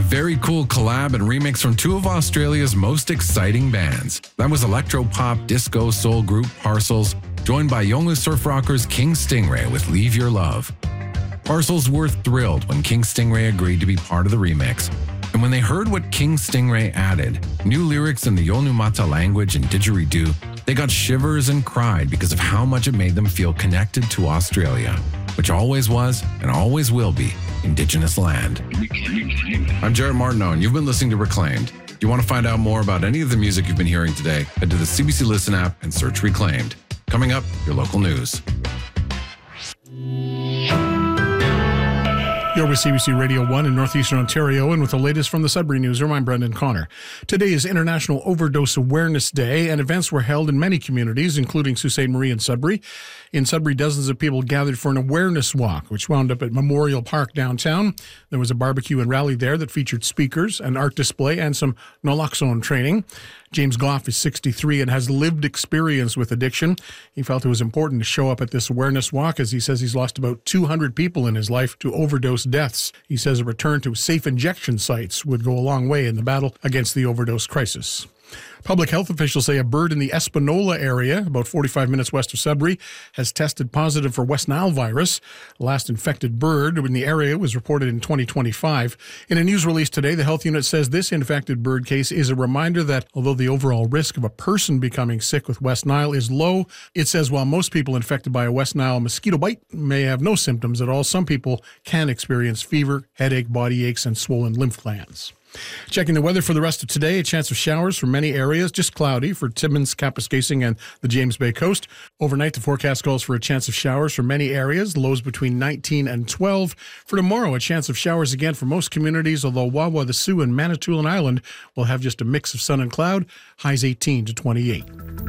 very cool collab and remix from two of Australia's most exciting bands. That was electro-pop disco soul group Parcels, joined by Yolngu surf rockers King Stingray with Leave Your Love. Parcels were thrilled when King Stingray agreed to be part of the remix. And when they heard what King Stingray added, new lyrics in the Yolngu Mata language and didgeridoo, they got shivers and cried because of how much it made them feel connected to Australia, which always was and always will be Indigenous land. I'm Jared Martineau, and you've been listening to Reclaimed. If you want to find out more about any of the music you've been hearing today, head to the CBC Listen app and search Reclaimed. Coming up, your local news. You're with CBC Radio 1 in Northeastern Ontario, and with the latest from the Sudbury Newsroom, I'm Brendan Connor. Today is International Overdose Awareness Day, and events were held in many communities, including Sault Ste. Marie and Sudbury. In Sudbury, dozens of people gathered for an awareness walk, which wound up at Memorial Park downtown. There was a barbecue and rally there that featured speakers, an art display, and some naloxone training. James Goff is 63 and has lived experience with addiction. He felt it was important to show up at this awareness walk, as he says he's lost about 200 people in his life to overdose deaths. He says a return to safe injection sites would go a long way in the battle against the overdose crisis. Public health officials say a bird in the Espanola area, about 45 minutes west of Sudbury, has tested positive for West Nile virus. The last infected bird in the area was reported in 2025. In a news release today, the health unit says this infected bird case is a reminder that although the overall risk of a person becoming sick with West Nile is low, it says while most people infected by a West Nile mosquito bite may have no symptoms at all, some people can experience fever, headache, body aches, and swollen lymph glands. Checking the weather for the rest of today, a chance of showers for many areas, just cloudy for Timmins, Kapuskasing, and the James Bay coast. Overnight, the forecast calls for a chance of showers for many areas, lows between 19 and 12. For tomorrow, a chance of showers again for most communities, although Wawa, the Sioux, and Manitoulin Island will have just a mix of sun and cloud, highs 18 to 28.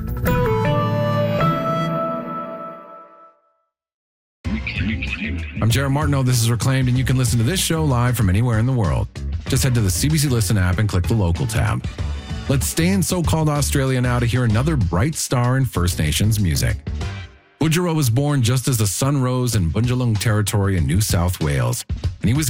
I'm Jared Martineau. This is Reclaimed, and you can listen to this show live from anywhere in the world. Just head to the CBC Listen app and click the local tab. Let's stay in so-called Australia now to hear another bright star in First Nations music. Budjerah was born just as the sun rose in Bundjalung territory in New South Wales, and he was